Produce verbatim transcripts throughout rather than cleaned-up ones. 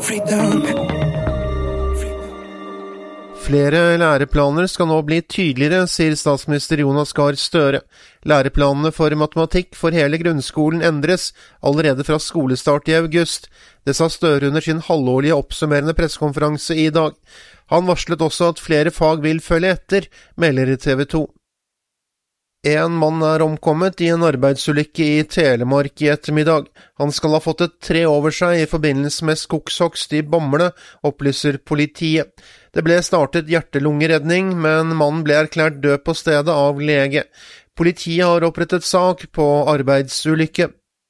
Flere læreplaner skal nå bli tydeligere, sier statsminister Jonas Gahr Støre. Læreplanene for matematikk for hele grunnskolen endres allerede fra skolestart i august. Det sa Støre under sin halvårlige oppsummerende pressekonferanse i dag. Han varslet også at flere fag vil følge etter, melder T V to. En mann er omkommet i en arbeidsulykke i Telemark i ettermiddag. Han skal ha fått et tre over seg i forbindelse med skogshogst i Bamble, opplyser politiet. Det ble startet hjerte-lungeredning, men mannen ble erklært død på stedet av lege. Politiet har opprettet sak på arbeidsulykke.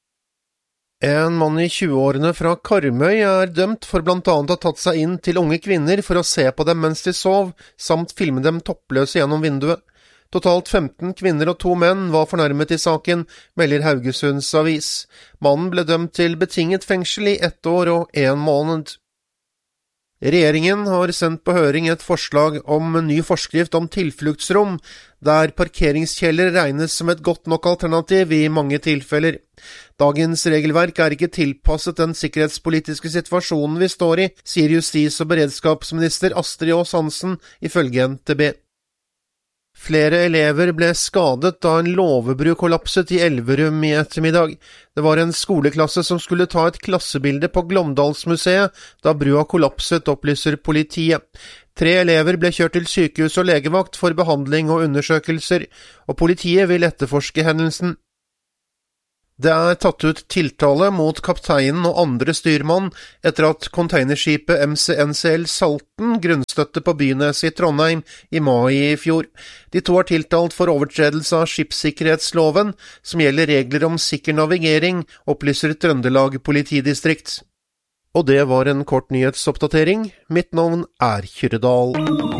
En mann i tjueårene fra Karmøy er dømt for blant annet å ha tatt seg inn til unge kvinner for å se på dem mens de sov, samt filme dem toppløse gjennom vinduet. Totalt femten kvinner og to menn var fornærmet i saken, melder Haugesunds avis. Mannen ble dømt til betinget fengsel i ett år og en måned. Regjeringen har sendt på høring et forslag om en ny forskrift om tilfluktsrom, der parkeringskjeller regnes som et godt nok alternativ i mange tilfeller. Dagens regelverk er ikke tilpasset den sikkerhetspolitiske situasjonen vi står i, sier justis- og beredskapsminister Astrid Aas Hansen ifølge N T B. Flere elever ble skadet da en låvebru kollapset i Elverum i ettermiddag. Det var en skoleklasse som skulle ta et klassebilde på Glåmdalsmuseet da brua kollapset, opplyser politiet. Tre elever ble kjørt til sykehus og legevakt for behandling og undersøkelser, og politiet vil etterforske hendelsen. Det er tatt ut tiltale mot kapteinen og andre styrmann etter at containerskipet M C N C L Salten grunnstøtte på Byneset i Trondheim i mai i fjor. De to er tiltalt for overtredelse av skipssikkerhetsloven, som gjelder regler om sikker navigering, opplyser Trøndelag politidistrikt. Og det var en kort nyhetsoppdatering. Mitt navn er Kyrre Dahl.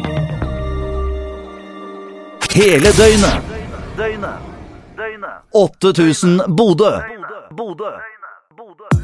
Hele døgnet. Døgnet. åtte tusen Bodø. Bodø.